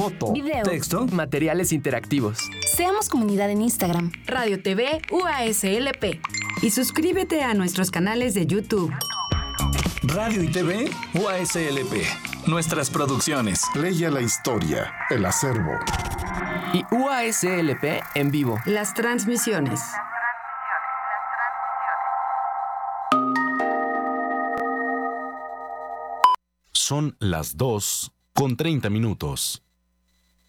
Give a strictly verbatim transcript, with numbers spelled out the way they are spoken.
foto, video, texto, materiales interactivos. Seamos comunidad en Instagram. Radio T V U A S L P. Y suscríbete a nuestros canales de YouTube. Radio y T V U A S L P. Nuestras producciones. Leia la historia, el acervo. Y U A S L P en vivo. Las transmisiones. Son las dos con treinta minutos.